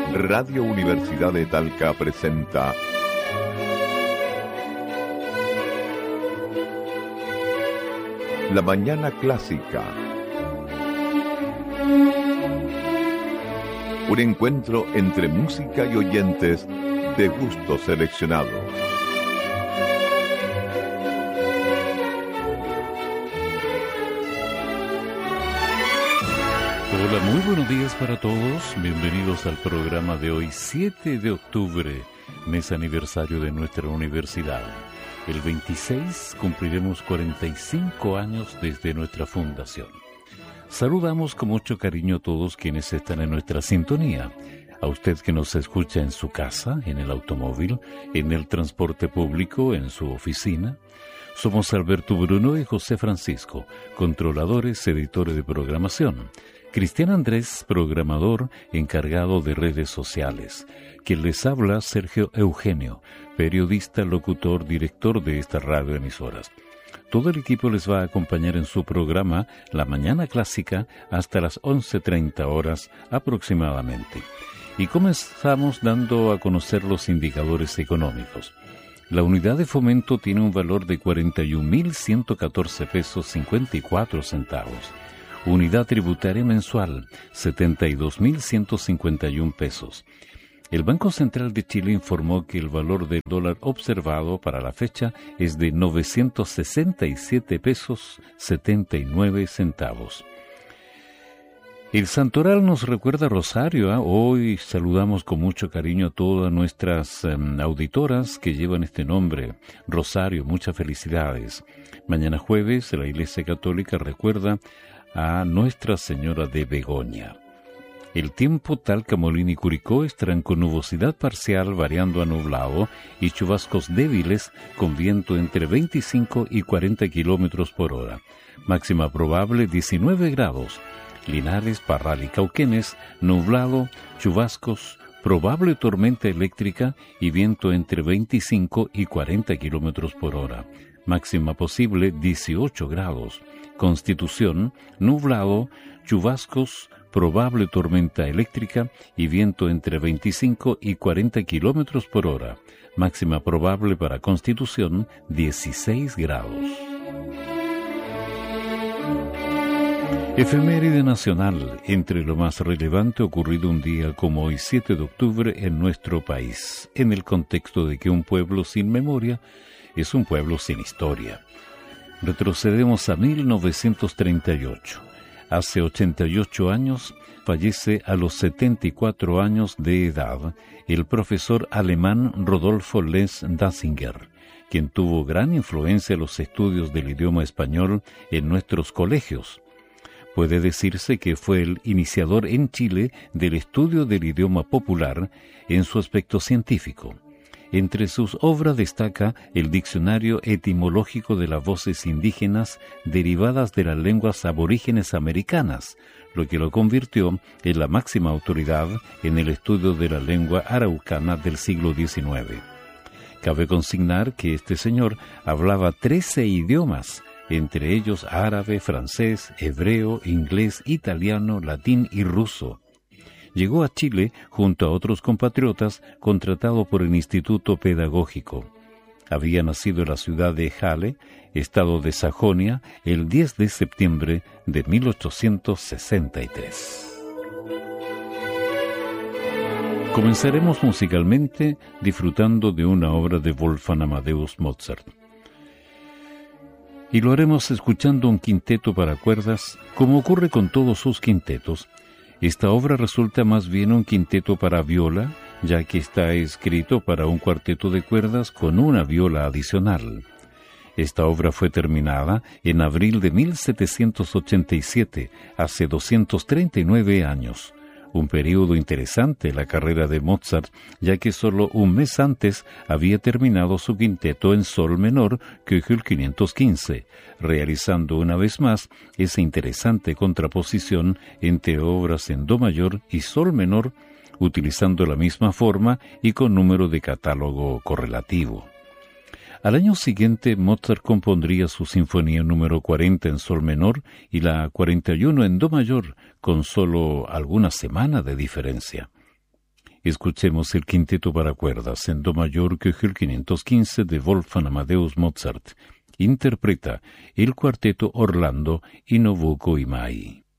Radio Universidad de Talca presenta La Mañana Clásica. Un encuentro entre música y oyentes de gustos seleccionados. Hola, muy buenos días para todos. Bienvenidos al programa de hoy, 7 de octubre, mes aniversario de nuestra universidad. El 26 cumpliremos 45 años desde nuestra fundación. Saludamos con mucho cariño a todos quienes están en nuestra sintonía. A usted que nos escucha en su casa, en el automóvil, en el transporte público, en su oficina. Somos Alberto Bruno y José Francisco, controladores, editores de programación. Cristian Andrés, programador, encargado de redes sociales. Quien les habla, Sergio Eugenio, periodista, locutor, director de esta radio emisoras. Todo el equipo les va a acompañar en su programa La Mañana Clásica hasta las 11:30 horas aproximadamente. Y comenzamos dando a conocer los indicadores económicos. La unidad de fomento tiene un valor de 41.114 pesos 54 centavos. Unidad tributaria mensual, 72.151 pesos. El Banco Central de Chile informó que el valor del dólar observado para la fecha es de 967 pesos 79 centavos. El santoral nos recuerda a Rosario. Hoy saludamos con mucho cariño a todas nuestras auditoras que llevan este nombre. Rosario, muchas felicidades. Mañana jueves la Iglesia Católica recuerda a Nuestra Señora de Begoña. El tiempo Talca, Molina y Curicó estarán con nubosidad parcial variando a nublado y chubascos débiles con viento entre 25 y 40 kilómetros por hora. Máxima probable 19 grados. Linares, Parral y Cauquenes, nublado, chubascos, probable tormenta eléctrica y viento entre 25 y 40 kilómetros por hora. Máxima posible 18 grados. Constitución, nublado, chubascos, probable tormenta eléctrica y viento entre 25 y 40 kilómetros por hora. Máxima probable para Constitución, 16 grados. Efeméride nacional, entre lo más relevante ocurrido un día como hoy, 7 de octubre, en nuestro país, en el contexto de que un pueblo sin memoria es un pueblo sin historia. Retrocedemos a 1938. Hace 88 años fallece a los 74 años de edad el profesor alemán Rodolfo Les Danziger, quien tuvo gran influencia en los estudios del idioma español en nuestros colegios. Puede decirse que fue el iniciador en Chile del estudio del idioma popular en su aspecto científico. Entre sus obras destaca el Diccionario Etimológico de las Voces Indígenas derivadas de las lenguas aborígenes americanas, lo que lo convirtió en la máxima autoridad en el estudio de la lengua araucana del siglo XIX. Cabe consignar que este señor hablaba 13 idiomas, entre ellos árabe, francés, hebreo, inglés, italiano, latín y ruso. Llegó a Chile junto a otros compatriotas contratado por el Instituto Pedagógico. Había nacido en la ciudad de Halle, estado de Sajonia, el 10 de septiembre de 1863. Comenzaremos musicalmente disfrutando de una obra de Wolfgang Amadeus Mozart. Y lo haremos escuchando un quinteto para cuerdas, como ocurre con todos sus quintetos. Esta obra resulta más bien un quinteto para viola, ya que está escrito para un cuarteto de cuerdas con una viola adicional. Esta obra fue terminada en abril de 1787, hace 239 años. Un periodo interesante en la carrera de Mozart, ya que solo un mes antes había terminado su quinteto en sol menor, Köchel 515, realizando una vez más esa interesante contraposición entre obras en do mayor y sol menor, utilizando la misma forma y con número de catálogo correlativo. Al año siguiente, Mozart compondría su sinfonía número 40 en sol menor y la 41 en do mayor, con solo algunas semanas de diferencia. escuchemos el quinteto para cuerdas en do mayor Köchel 515 de Wolfgang Amadeus Mozart. Interpreta el cuarteto Orlando y Nobuko Imai.